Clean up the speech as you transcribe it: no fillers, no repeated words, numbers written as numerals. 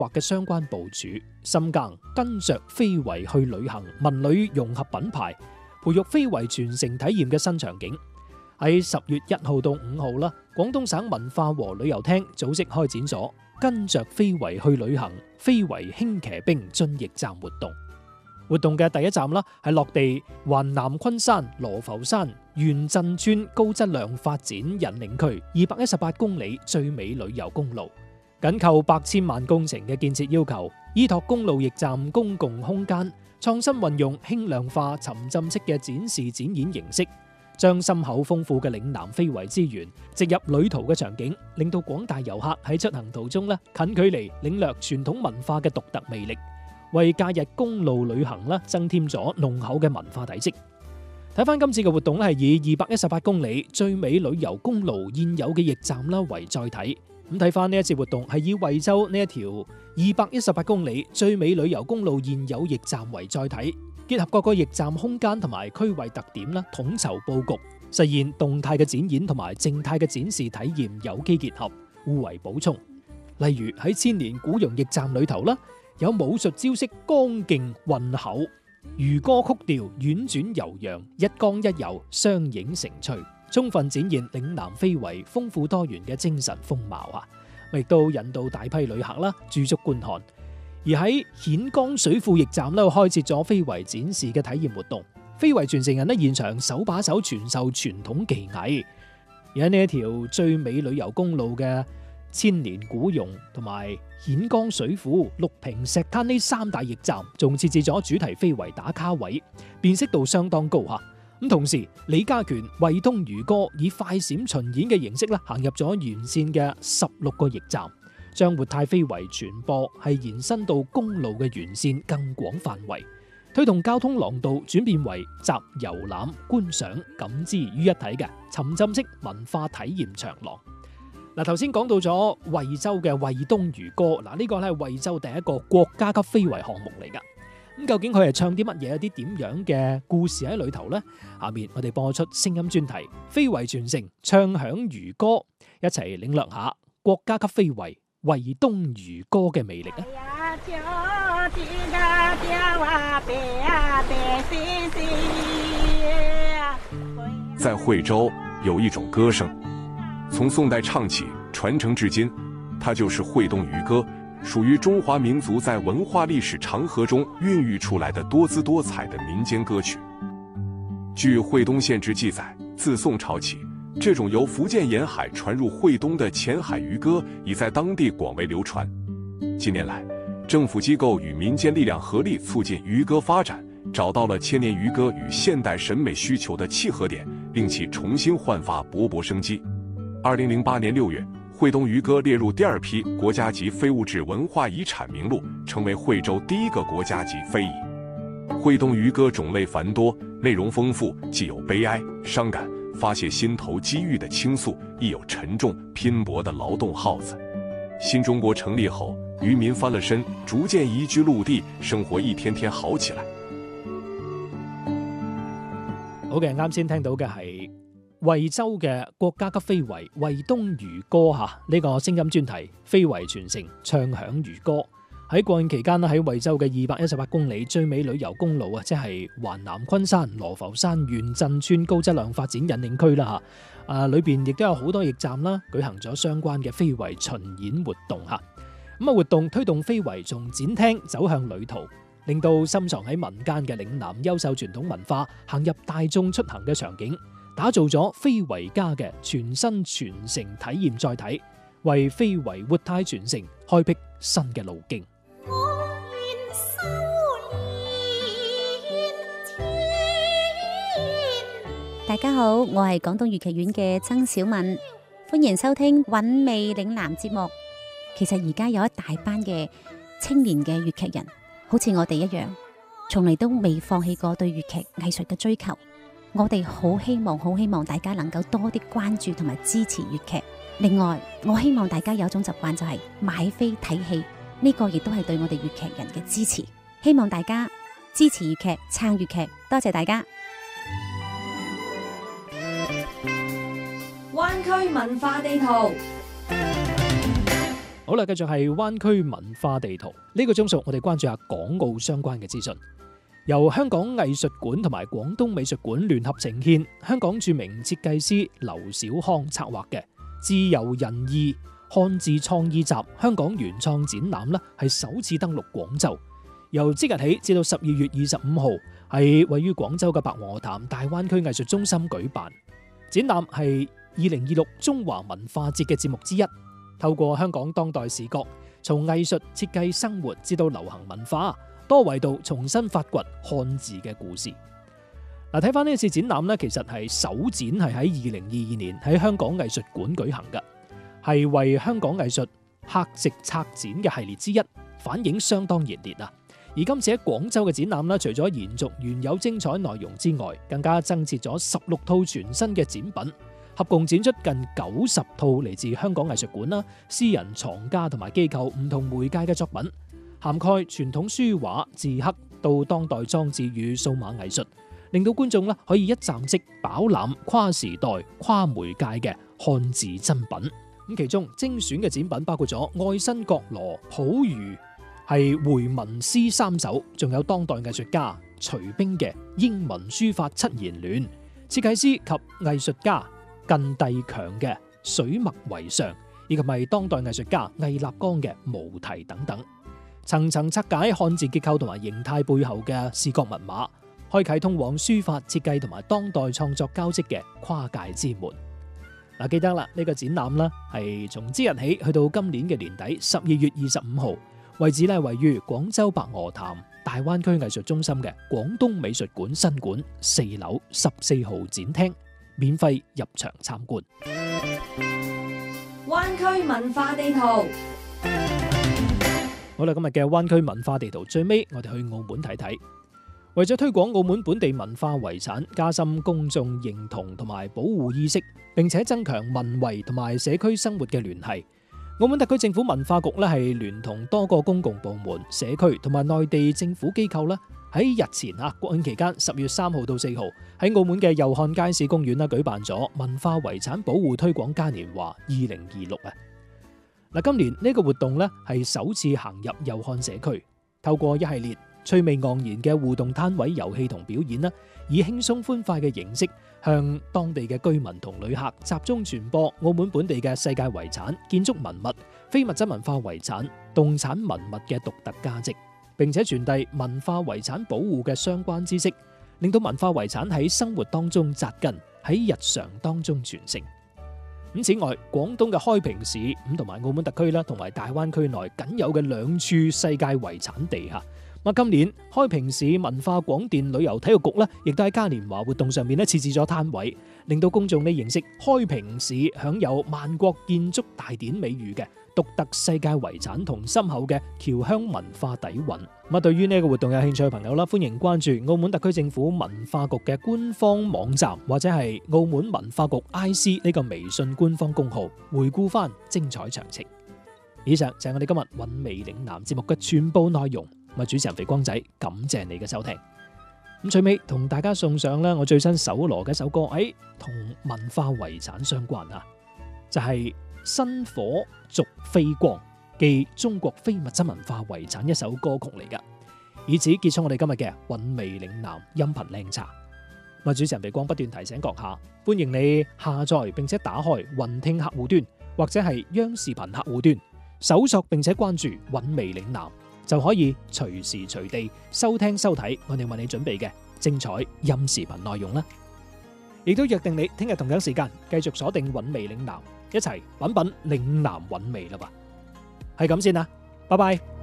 劃嘅相關部署，深耕跟着非遺去旅行文旅融合品牌，培育非遺傳承體驗嘅新場景。喺10月1號到5號啦，廣東省文化和旅遊廳組織開展咗跟着非遺去旅行非遺輕騎兵進驛站活動。活動嘅第一站啦，係落地環南昆山羅浮山縣鎮村高質量發展引領區218公里最美旅遊公路。緊扣百千萬工程嘅建設要求，依託公路驛站公共空間，創新運用輕量化沉浸式嘅展示展演形式，將深厚豐富嘅嶺南非遺資源植入旅途嘅場景，令到廣大遊客喺出行途中近距離領略傳統文化嘅獨特魅力，為假日公路旅行增添咗濃厚嘅文化底色。睇翻今次嘅活動係以218公里最美旅遊公路現有嘅驛站為載體。咁睇翻呢一次活動係以惠州呢一條218公里最美旅遊公路現有驛站為載體，結合各個驛站空間同埋區位特點統籌佈局，實現動態嘅展演同埋靜態嘅展示體驗有機結合，互為補充。例如喺千年古榕驛站裏頭有武術招式剛勁渾厚，漁歌曲調婉轉悠揚，一剛一柔相映成趣，充分展現嶺南非遺豐富多元嘅精神風貌亦都引導大批旅客駐足觀看。而喺顯江水庫驛站開設咗非遺展示嘅體驗活動，非遺傳承人現場手把手傳授傳統技藝。而喺呢一條最美旅遊公路嘅千年古榕同埋顯江水庫、六平石灘呢3大驛站，仲設置咗主題非遺打卡位，辨識度相當高咁同時，李家權、惠東漁歌以快閃巡演嘅形式行入咗沿線嘅16個驛站，將活態非遺傳播係延伸到公路嘅沿線更廣範圍，推動交通廊道轉變為集遊覽、觀賞、感知於一體嘅沉浸式文化體驗長廊。頭先講到咗惠州嘅惠東漁歌，呢個係惠州第一個國家級非遺項目嚟噶。咁究竟佢係唱啲乜嘢，有啲點樣嘅故事喺裏頭呢？下面我哋播出聲音專題《非遺傳承唱響漁歌》，一齊領略下國家級非遺惠東漁歌嘅魅力在惠州有一種歌聲，從宋代唱起，傳承至今，它就是惠東漁歌，屬於中華民族在文化歷史長河中孕育出來的多姿多彩的民間歌曲。據惠東縣志記載，自宋朝起，這種由福建沿海傳入惠東的前海漁歌已在當地廣為流傳。近年來，政府機構與民間力量合力促進漁歌發展，找到了千年漁歌與現代審美需求的契合點，令其重新煥發勃勃生機。2008年6月，惠東漁歌列入第2批國家級非物質文化遺產名錄，成為惠州第一個國家級非遺。惠東漁歌種類繁多，內容豐富，既有悲哀、傷感、發洩心頭積鬱的傾訴，亦有沉重拼搏的勞動號子。新中國成立後，漁民翻了身，逐漸移居陸地，生活一天天好起來。 好嘅，啱先聽到嘅係惠州嘅國家級非遺惠東漁歌呢個聲音專題非遺傳承唱響漁歌。喺過年期間喺惠州嘅218公里最美旅遊公路即係環南昆山羅浮山縣鎮村高質量發展引領區裏邊亦都有好多驛站舉行咗相關嘅非遺巡演活動活動推動非遺從展廳走向旅途，令到深藏喺民間嘅嶺南優秀傳統文化行入大眾出行嘅場景，打造咗非遺家嘅全新傳承體驗載體，為非遺活態傳承開闢新嘅路徑。 大家好，我係廣東粵劇院嘅曾小敏，歡迎收聽韻味嶺南節目。其實而家有一大班嘅青年嘅粵劇人，好似我哋一樣，從嚟都未放棄過對粵劇藝術嘅追求。我哋好希望大家能夠多啲關注同埋支持粵劇。另外，我希望大家有一種習慣，就係買飛睇戲，呢個亦都係對我哋粵劇人嘅支持。希望大家支持粵劇，撐粵劇，多謝大家。 灣區文化地圖。 好啦，繼續係灣區文化地圖呢個鐘數，我哋關注下港澳相關嘅資訊。由香港藝術館同埋廣東美術館聯合呈現，香港著名設計師劉小康策劃嘅自由人義漢字創意集香港原創展覽呢，係首次登陸廣州，由即日起至到12月25號，喺位於廣州嘅白鵝潭大灣區藝術中心舉辦。展覽係2026中華文化節嘅節目之一，透過香港當代視角，從藝術設計、生活至到流行文化，多維度重新發掘漢字嘅故事。嗱，睇翻呢次展覽呢，其實係首展係喺2022年喺香港藝術館舉行嘅，係為香港藝術客席策展嘅系列之一，反應相當熱烈啊！而今次喺廣州嘅展覽呢，除咗延續原有精彩內容之外，更加增設咗16套全新嘅展品，合共展出近90套嚟自香港藝術館啦、私人藏家同埋機構唔同媒介嘅作品，涵蓋傳統書畫、字刻到當代裝置與數碼藝術，令到觀眾呢可以一站式飽覽跨時代、跨媒介嘅漢字珍品。咁其中精選嘅展品包括咗愛新覺羅溥儀係回文詩3首，仲有當代藝術家徐冰嘅英文書法7言聯，設計師及藝術家靳埭強嘅水墨為上，以及係當代藝術家魏立剛嘅無題等等，層層拆解漢字結構同埋形態背後嘅視覺密碼，開啟通往書法設計同埋當代創作交織嘅跨界之門。嗱，記得啦，呢個展覽啦係從即日起去到今年嘅年底12月25號。位置咧位於廣州白鵝潭大灣區藝術中心嘅廣東美術館新館4樓14號展廳，免費入場參觀。 灣區文化地圖。 好啦，今日嘅灣區文化地圖最尾，我哋去澳門睇睇。為咗推廣澳門本地文化遺產，加深公眾認同同埋保護意識，並且增強文遺同埋社區生活嘅聯繫，澳門特區政府文化局咧係聯同多個公共部門、社區同埋內地政府機構啦，喺日前國慶期間10月3號到4號喺澳門嘅祐漢街市公園啦舉辦咗文化遺產保護推廣嘉年華2026啊！嗱，今年呢個活動咧係首次行入祐漢社區，透過一系列趣味盎然嘅互動攤位、遊戲同表演啦，以輕鬆歡快嘅形式，向當地嘅居民同旅客集中傳播澳門本地嘅世界遺產、建築文物、非物質文化遺產、動產文物嘅獨特價值，並且傳遞文化遺產保護嘅相關知識，令到文化遺產喺生活當中扎根，喺日常當中傳承。咁此外，廣東嘅開平市咁同埋澳門特區啦，同埋大灣區內僅有嘅2處世界遺產地嚇。今年開平市文化廣電旅遊體育局咧，亦都喺嘉年華活動上面咧設置咗攤位，令到公眾咧認識開平市享有萬國建築大典美譽嘅獨特世界遺產同深厚嘅僑鄉文化底蘊。對於呢個活動有興趣嘅朋友啦，歡迎關注澳門特區政府文化局嘅官方網站，或者係澳門文化局 IC 呢個微信官方公號，回顧翻精彩詳情。以上就係我哋今日韻味嶺南節目嘅全部內容。主持人肥光仔，感謝你嘅收聽。咁最尾同大家送上我最新搜羅嘅一首歌，同文化遺產相關啊，就係薪火續飛光，記中國非物質文化遺產一首歌曲嚟噶。以此結束我哋今日嘅韻味嶺南音頻靚茶。主持人肥光不斷提醒閣下，歡迎你下載並且打開雲聽客戶端或者係央視頻客戶端，搜索並且關注韻味嶺南，就可以隨時隨地收聽收睇我哋為你準備嘅精彩音視頻內容啦。亦都約定你聽日同樣時間繼續鎖定韻味嶺南，一齊品品嶺南韻味啦吧。係咁先啦，拜拜。